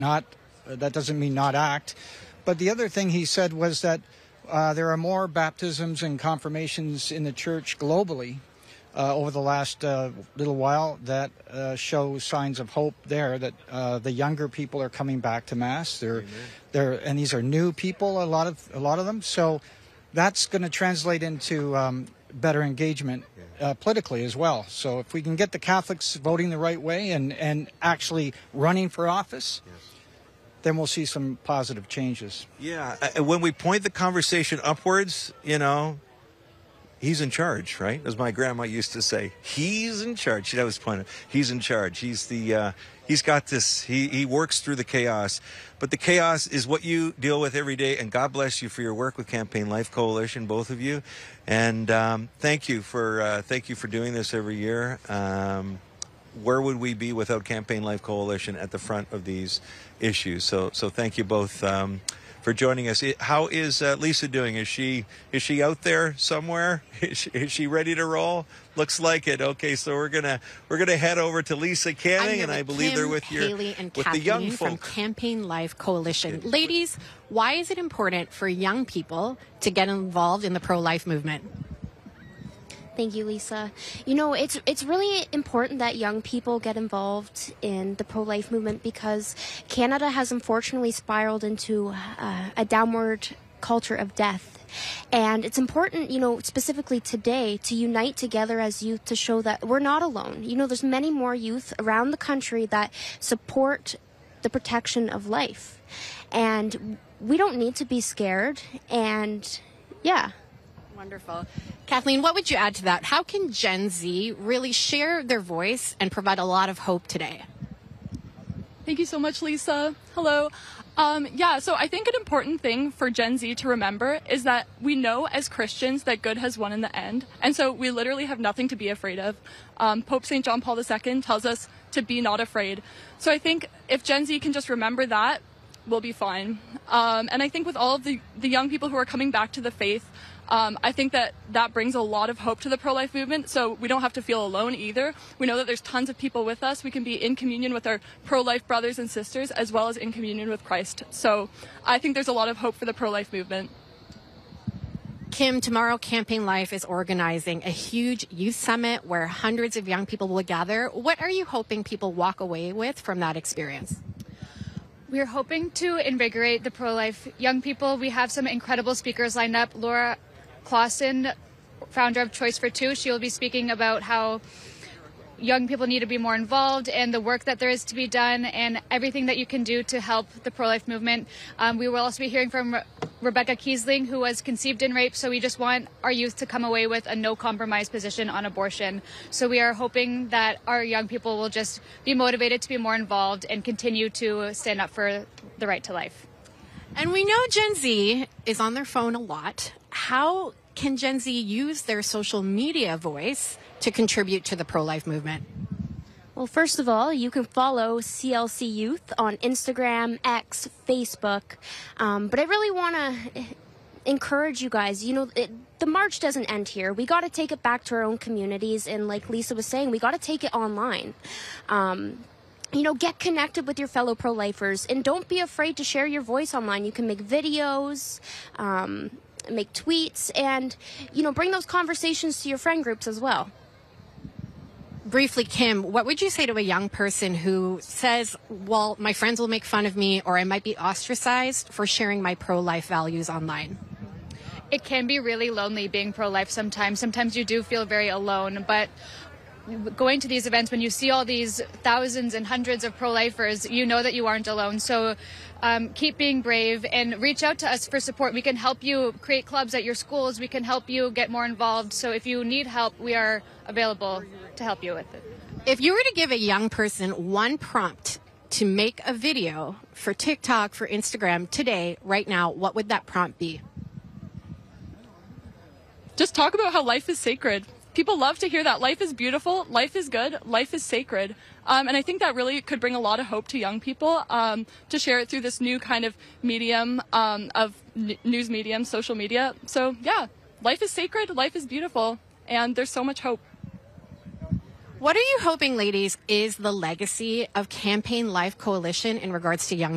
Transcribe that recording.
not. That doesn't mean not act. But the other thing he said was that there are more baptisms and confirmations in the church globally over the last little while that show signs of hope there, that the younger people are coming back to Mass. And these are new people, a lot of them. So that's going to translate into better engagement politically as well. So if we can get the Catholics voting the right way and actually running for office, then we'll see some positive changes. Yeah, when we point the conversation upwards, he's in charge, right? As my grandma used to say, he's in charge. She always pointed, he's in charge. He's he's got this, he works through the chaos. But the chaos is what you deal with every day, and God bless you for your work with Campaign Life Coalition, both of you. And thank you for doing this every year. Where would we be without Campaign Life Coalition at the front of these issues? So thank you both for joining us. How is Lisa doing? Is she out there somewhere? Is she ready to roll? Looks like it. Okay, so we're gonna head over to Lisa Canning, and I believe they're with Haley and with the young folk from Campaign Life Coalition. Ladies, why is it important for young people to get involved in the pro-life movement? Thank you, Lisa. It's really important that young people get involved in the pro-life movement because Canada has unfortunately spiraled into a downward culture of death. And it's important, specifically today, to unite together as youth to show that we're not alone. There's many more youth around the country that support the protection of life. And we don't need to be scared. And, yeah. Wonderful. Kathleen, what would you add to that? How can Gen Z really share their voice and provide a lot of hope today? Thank you so much, Lisa. Hello. So I think an important thing for Gen Z to remember is that we know as Christians that good has won in the end. And so we literally have nothing to be afraid of. Pope St. John Paul II tells us to be not afraid. So I think if Gen Z can just remember that, we'll be fine. And I think with all of the young people who are coming back to the faith, I think that brings a lot of hope to the pro-life movement, so we don't have to feel alone either. We know that there's tons of people with us. We can be in communion with our pro-life brothers and sisters as well as in communion with Christ. So I think there's a lot of hope for the pro-life movement. Kim, tomorrow Campaign Life is organizing a huge youth summit where hundreds of young people will gather. What are you hoping people walk away with from that experience? We're hoping to invigorate the pro-life young people. We have some incredible speakers lined up. Laura Clausen, founder of Choice for Two, she will be speaking about how young people need to be more involved and the work that there is to be done and everything that you can do to help the pro-life movement. We will also be hearing from Rebecca Kiesling, who was conceived in rape, so we just want our youth to come away with a no-compromise position on abortion. So we are hoping that our young people will just be motivated to be more involved and continue to stand up for the right to life. And we know Gen Z is on their phone a lot. How can Gen Z use their social media voice to contribute to the pro-life movement? Well, first of all, you can follow CLC Youth on Instagram, X, Facebook. But I really want to encourage you guys. The march doesn't end here. We got to take it back to our own communities. And like Lisa was saying, we got to take it online. Get connected with your fellow pro-lifers. And don't be afraid to share your voice online. You can make videos, make tweets, and, bring those conversations to your friend groups as well. Briefly, Kim, what would you say to a young person who says, well, my friends will make fun of me or I might be ostracized for sharing my pro-life values online? It can be really lonely being pro-life sometimes. Sometimes you do feel very alone, but going to these events, when you see all these thousands and hundreds of pro-lifers, you know that you aren't alone. So keep being brave and reach out to us for support. We can help you create clubs at your schools. We can help you get more involved. So if you need help, we are available to help you with it. If you were to give a young person one prompt to make a video for TikTok, for Instagram today, right now, what would that prompt be? Just talk about how life is sacred. People love to hear that. Life is beautiful, life is good, life is sacred. And I think that really could bring a lot of hope to young people to share it through this new kind of medium of news medium, social media. So yeah, life is sacred, life is beautiful, and there's so much hope. What are you hoping, ladies, is the legacy of Campaign Life Coalition in regards to young